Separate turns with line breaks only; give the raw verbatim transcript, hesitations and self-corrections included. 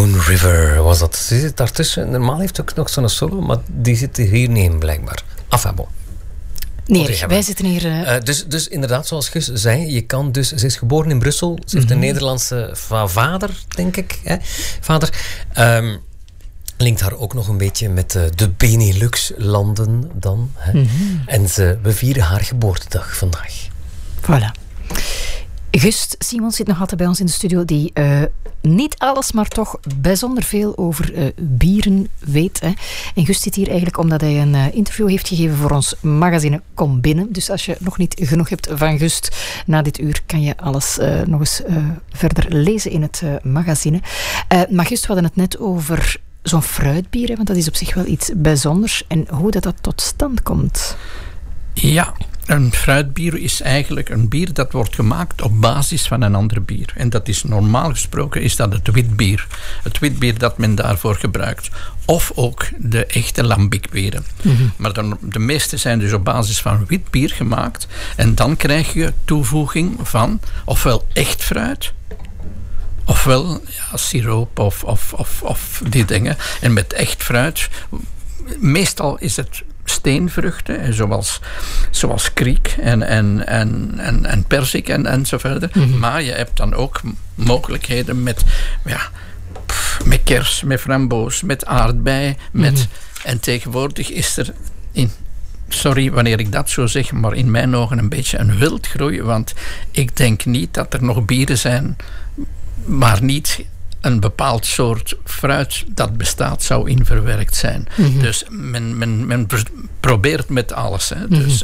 Moon River was dat. Die zit daartussen. Normaal heeft ook nog zo'n solo, maar die zit hier niet in, blijkbaar. Enfin, bon.
Nee, wij zitten hier... Uh...
Uh, dus, dus inderdaad, zoals Gus zei, je kan dus... Ze is geboren in Brussel. Ze heeft mm-hmm. een Nederlandse va- vader, denk ik. Hè? Vader. Um, linkt haar ook nog een beetje met uh, de Benelux-landen dan. Hè? Mm-hmm. En ze, we vieren haar geboortedag vandaag.
Voilà. Gust Simons zit nog altijd bij ons in de studio, die uh, niet alles, maar toch bijzonder veel over uh, bieren weet. Hè. En Gust zit hier eigenlijk omdat hij een uh, interview heeft gegeven voor ons magazine Kom Binnen. Dus als je nog niet genoeg hebt van Gust, na dit uur kan je alles uh, nog eens uh, verder lezen in het uh, magazine. Uh, maar Gust, we hadden het net over zo'n fruitbier, hè, want dat is op zich wel iets bijzonders. En hoe dat, dat tot stand komt.
Ja, een fruitbier is eigenlijk een bier dat wordt gemaakt op basis van een ander bier. En dat is normaal gesproken is dat het witbier. Het witbier dat men daarvoor gebruikt. Of ook de echte lambiekbieren. Mm-hmm. Maar dan, de meeste zijn dus op basis van witbier gemaakt. En dan krijg je toevoeging van ofwel echt fruit, ofwel ja, siroop of, of, of, of die dingen. En met echt fruit, meestal is het steenvruchten, zoals, zoals kriek en, en, en, en, en perzik en, en zo verder. Mm-hmm. Maar je hebt dan ook mogelijkheden met, ja, pff, met kers, met framboos, met aardbei. Met, mm-hmm. En tegenwoordig is er, in, sorry wanneer ik dat zo zeg, maar in mijn ogen een beetje een wildgroei. Want ik denk niet dat er nog bieren zijn, maar niet een bepaald soort fruit dat bestaat zou in verwerkt zijn. Mm-hmm. Dus men, men, men probeert met alles. Hè. Dus, mm-hmm.